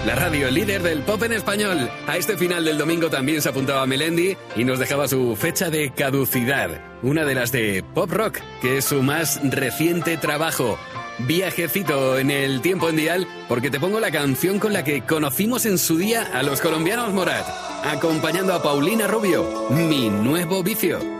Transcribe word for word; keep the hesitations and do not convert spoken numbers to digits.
la radio líder del pop en español. A este final del domingo también se apuntaba Melendi y nos dejaba su fecha de caducidad, una de las de Pop Rock, que es su más reciente trabajo. Viajecito en el tiempo en dial, porque te pongo la canción con la que conocimos en su día a los colombianos Morat, acompañando a Paulina Rubio, Mi Nuevo Vicio.